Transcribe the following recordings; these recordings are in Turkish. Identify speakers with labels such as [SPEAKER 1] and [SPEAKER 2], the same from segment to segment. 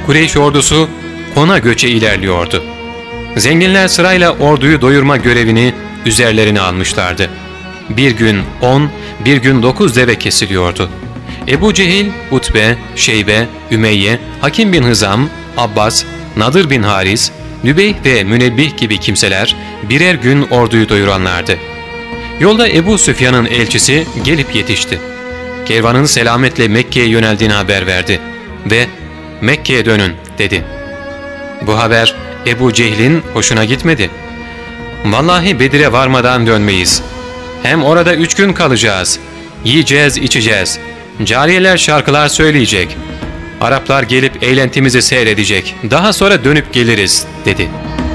[SPEAKER 1] Kureyş ordusu Kon'a göçe ilerliyordu. Zenginler sırayla orduyu doyurma görevini üzerlerine almışlardı. Bir gün 10, bir gün 9 deve kesiliyordu. Ebu Cehil, Utbe, Şeybe, Ümeyye, Hakim bin Hızam, Abbas, Nadır bin Haris, Nübeyh ve Münebbih gibi kimseler birer gün orduyu doyuranlardı. Yolda Ebu Süfyan'ın elçisi gelip yetişti. Kervanın selametle Mekke'ye yöneldiğini haber verdi ve "Mekke'ye dönün" dedi. Bu haber Ebu Cehil'in hoşuna gitmedi. "Vallahi Bedir'e varmadan dönmeyiz. Hem orada 3 gün kalacağız. Yiyeceğiz, içeceğiz. Cariyeler şarkılar söyleyecek. Araplar gelip eğlentimizi seyredecek. Daha sonra dönüp geliriz" dedi.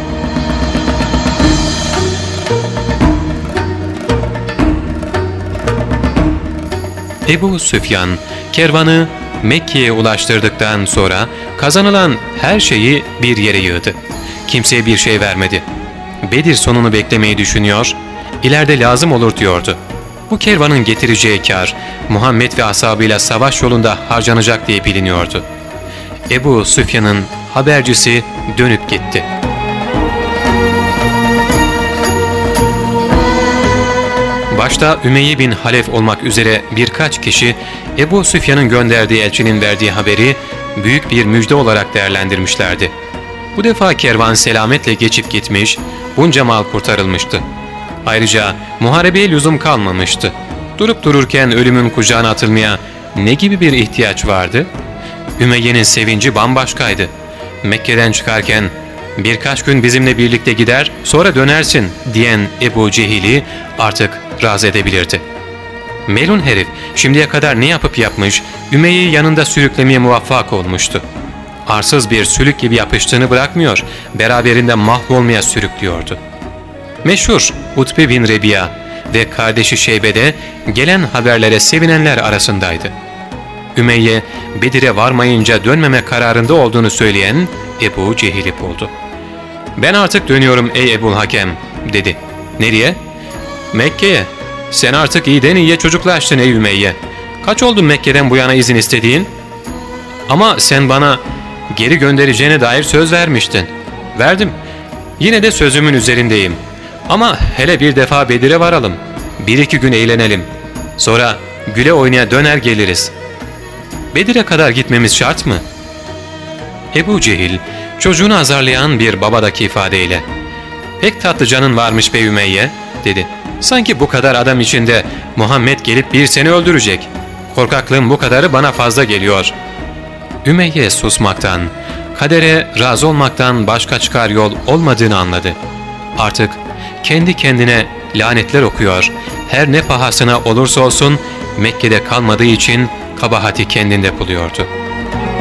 [SPEAKER 1] Ebu Süfyan kervanı Mekke'ye ulaştırdıktan sonra kazanılan her şeyi bir yere yığdı. Kimseye bir şey vermedi. Bedir sonunu beklemeyi düşünüyor, ileride lazım olur diyordu. Bu kervanın getireceği kar Muhammed ve ashabıyla savaş yolunda harcanacak diye biliniyordu. Ebu Süfyan'ın habercisi dönüp gitti. Başta Ümeyye bin Halef olmak üzere birkaç kişi Ebu Süfyan'ın gönderdiği elçinin verdiği haberi büyük bir müjde olarak değerlendirmişlerdi. Bu defa kervan selametle geçip gitmiş, bunca mal kurtarılmıştı. Ayrıca muharebeye lüzum kalmamıştı. Durup dururken ölümün kucağına atılmaya ne gibi bir ihtiyaç vardı? Ümeyye'nin sevinci bambaşkaydı. Mekke'den çıkarken "Birkaç gün bizimle birlikte gider, sonra dönersin" diyen Ebu Cehil'i artık razı edebilirdi. Melun herif şimdiye kadar ne yapıp yapmış, Ümeyye'yi yanında sürüklemeye muvaffak olmuştu. Arsız bir sülük gibi yapıştığını bırakmıyor, beraberinde mahvolmaya sürüklüyordu. Meşhur Utbe bin Rebiya ve kardeşi Şeybe'de gelen haberlere sevinenler arasındaydı. Ümeyye, Bedir'e varmayınca dönmeme kararında olduğunu söyleyen Ebu Cehil'i buldu. "Ben artık dönüyorum ey Ebul Hakem" dedi. "Nereye?" "Mekke'ye. Sen artık iyiden iyiye çocuklaştın ey Ümeyye. Kaç oldu Mekke'den bu yana izin istediğin?" "Ama sen bana geri göndereceğine dair söz vermiştin." "Verdim. Yine de sözümün üzerindeyim. Ama hele bir defa Bedir'e varalım. 1-2 gün eğlenelim. Sonra güle oynaya döner geliriz." "Bedir'e kadar gitmemiz şart mı?" Ebu Cehil çocuğunu azarlayan bir babadaki ifadeyle "Pek tatlı canın varmış be Ümeyye" dedi. "Sanki bu kadar adam içinde Muhammed gelip bir seni öldürecek. Korkaklığın bu kadarı bana fazla geliyor." Ümeyye susmaktan, kadere razı olmaktan başka çıkar yol olmadığını anladı. Artık kendi kendine lanetler okuyor, her ne pahasına olursa olsun Mekke'de kalmadığı için kabahati kendinde buluyordu.